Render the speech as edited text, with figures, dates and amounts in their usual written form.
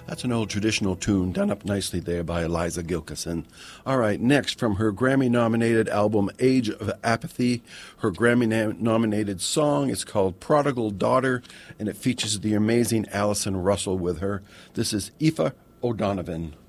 That's an old traditional tune done up nicely there by Eliza Gilkison. All right, next from her Grammy-nominated album Age of Apathy, her Grammy-nominated song is called Prodigal Daughter, and it features the amazing Allison Russell with her. This is Aoife O'Donovan.